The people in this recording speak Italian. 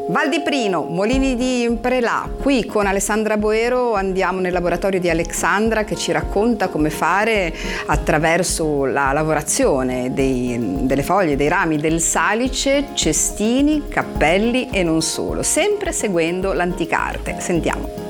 Val di Prino, Molini di Prelà. Qui con Alessandra Boero andiamo nel laboratorio di Alexandra che ci racconta come fare attraverso la lavorazione delle foglie, dei rami del salice, cestini, cappelli e non solo, sempre seguendo l'antica arte. Sentiamo.